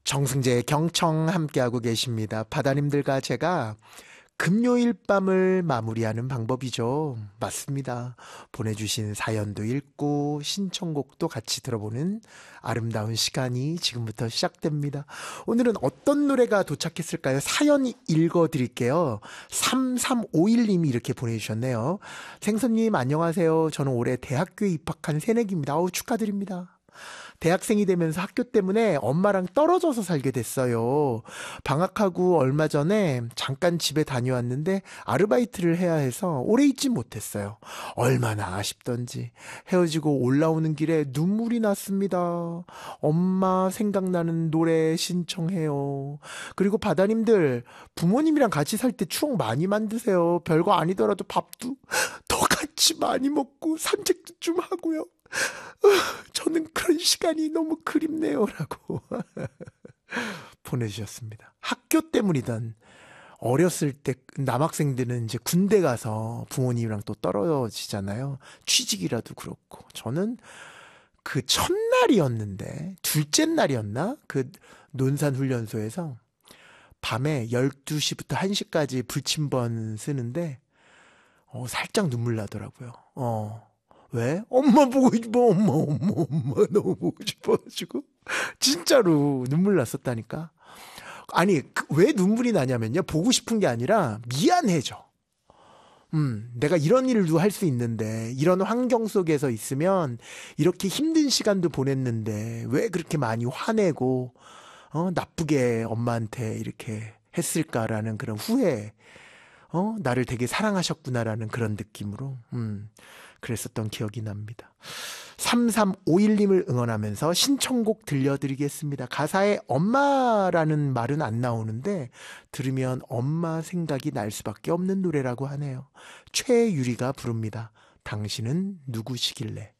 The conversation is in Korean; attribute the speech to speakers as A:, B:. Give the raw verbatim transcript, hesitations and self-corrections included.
A: 정승재의 경청 함께하고 계십니다. 바다님들과 제가 금요일 밤을 마무리하는 방법이죠. 맞습니다. 보내주신 사연도 읽고 신청곡도 같이 들어보는 아름다운 시간이 지금부터 시작됩니다. 오늘은 어떤 노래가 도착했을까요? 사연 읽어드릴게요. 삼삼오일 님이 이렇게 보내주셨네요. 생선님 안녕하세요. 저는 올해 대학교에 입학한 새내기입니다. 아우 축하드립니다. 대학생이 되면서 학교 때문에 엄마랑 떨어져서 살게 됐어요. 방학하고 얼마 전에 잠깐 집에 다녀왔는데 아르바이트를 해야 해서 오래 있지 못했어요. 얼마나 아쉽던지 헤어지고 올라오는 길에 눈물이 났습니다. 엄마 생각나는 노래 신청해요. 그리고 바다님들 부모님이랑 같이 살 때 추억 많이 만드세요. 별거 아니더라도 밥도 더 같이 많이 먹고 산책도 좀 하고요. 저는 그런 시간이 너무 그립네요 라고 보내주셨습니다. 학교 때문이던 어렸을 때 남학생들은 이제 군대 가서 부모님이랑 또 떨어지잖아요. 취직이라도 그렇고 저는 그 첫날이었는데 둘째 날이었나? 그 논산훈련소에서 밤에 열두 시부터 한 시까지 불침번 쓰는데 어, 살짝 눈물 나더라고요. 어. 왜? 엄마 보고 싶어. 엄마 엄마 엄마 너무 보고 싶어가지고 진짜로 눈물 났었다니까. 아니 그, 왜 눈물이 나냐면요, 보고 싶은 게 아니라 미안해져. 음, 내가 이런 일도 할 수 있는데 이런 환경 속에서 있으면 이렇게 힘든 시간도 보냈는데 왜 그렇게 많이 화내고 어, 나쁘게 엄마한테 이렇게 했을까라는 그런 후회. 어, 나를 되게 사랑하셨구나라는 그런 느낌으로 음, 그랬었던 기억이 납니다. 삼삼오일 님을 응원하면서 신청곡 들려드리겠습니다. 가사에 엄마라는 말은 안 나오는데 들으면 엄마 생각이 날 수밖에 없는 노래라고 하네요. 최유리가 부릅니다. 당신은 누구시길래.